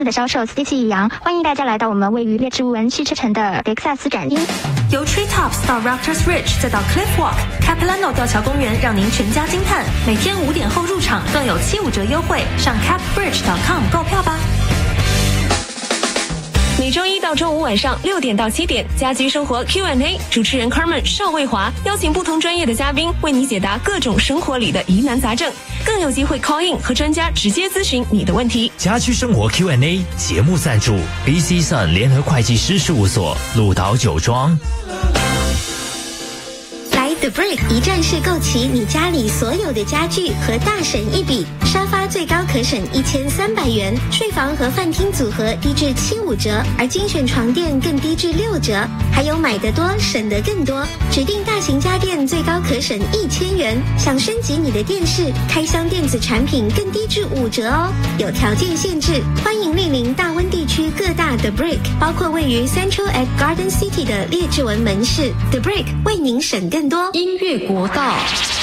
的销售 Stacy 宇阳，欢迎大家来到我们位于列治文西之城的雷克萨斯展厅。 由 Treetops 到 Raptors Ridge 再到 Cliff Walk、Capilano 吊桥公园，让您全家惊叹。每天5点后入场更有75折优惠，上 capbridge.com 购票吧。 每周一到周五晚上6点到7点，家居生活 Q&A， 主持人 Carmen 邵卫华邀请不同专业的嘉宾为你解答各种生活里的疑难杂症，更有机会 call in 和专家直接咨询你的问题。 家居生活 Q&A 节目赞助 BC Sun 联合会计师事务所，鹿岛酒庄。 The Brick 一站式购齐你家里所有的家具和大省一笔，沙发最高可省1300元，睡房和饭厅组合低至75折，而精选床垫更低至6折，还有买得多省得更多，指定大型家电最高可省1000元，想升级你的电视、开箱电子产品更低至5折哦，有条件限制，欢迎莅临大温地区各大 The Brick， 包括位于 Central at Garden City 的列治文门市 The Brick， 为您省更多。 音乐国道。